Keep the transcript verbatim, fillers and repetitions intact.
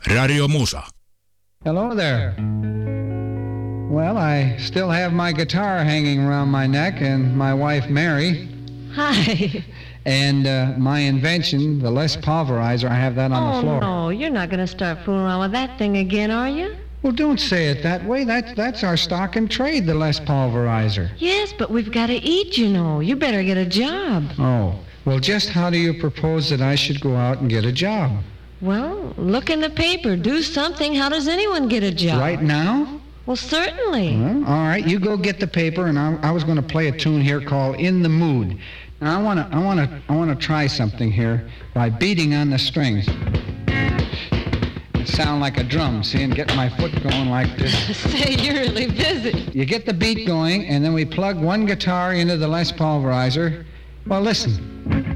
Radio Musa. Hello there. Well, I still have my guitar hanging around my neck and my wife, Mary. Hi. And uh, my invention, the Les Pulverizer, I have that on oh, the floor. Oh, no, you're not going to start fooling around with that thing again, are you? Well, don't say it that way. That, that's our stock and trade, the Les Pulverizer. Yes, but we've got to eat, you know. You better get a job. Oh, well, just how do you propose that I should go out and get a job? Well, look in the paper. Do something. How does anyone get a job? Right now? Well, certainly. Well, all right, you go get the paper, and I, I was going to play a tune here called "In the Mood." Now, I want to, I want to, I want to try something here by beating on the strings. It sound like a drum, see, and get my foot going like this. Say, you're really busy. You get the beat going, and then we plug one guitar into the Les Pulverizer. Well, listen.